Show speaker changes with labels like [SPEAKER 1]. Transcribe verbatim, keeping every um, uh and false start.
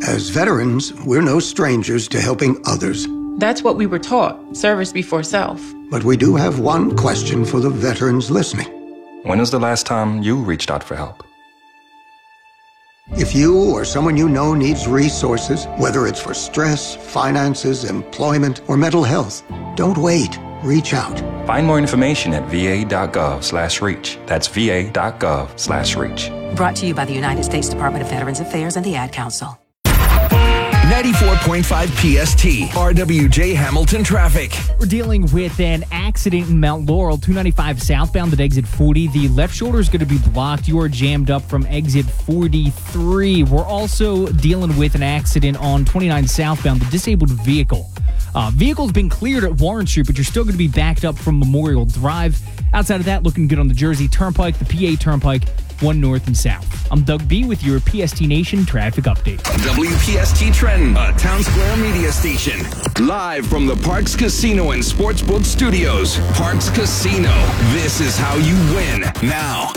[SPEAKER 1] As veterans, we're no strangers to helping others.
[SPEAKER 2] That's what we were taught, service before self.
[SPEAKER 1] But we do have one question for the veterans listening.
[SPEAKER 3] When was the last time you reached out for help?
[SPEAKER 1] If you or someone you know needs resources, whether it's for stress, finances, employment, or mental health, don't wait. Reach out.
[SPEAKER 3] Find more information at va.gov slash reach. That's va.gov slash reach.
[SPEAKER 4] Brought to you by the United States Department of Veterans Affairs and the Ad Council.
[SPEAKER 5] ninety-four point five P S T, R W J Hamilton traffic.
[SPEAKER 6] We're dealing with an accident in Mount Laurel, two ninety-five southbound at exit forty. The left shoulder is going to be blocked. You are jammed up from exit forty-three. We're also dealing with an accident on twenty-nine southbound, the disabled vehicle. Uh, vehicle's been cleared at Warren Street, but you're still going to be backed up from Memorial Drive. Outside of that, looking good on the Jersey Turnpike, the P A Turnpike, one north and south. I'm Doug B with your P S T Nation traffic update.
[SPEAKER 5] W P S T Trenton, a Town Square media station. Live from the Parks Casino and Sportsbook Studios. Parks Casino. This is how you win. Now.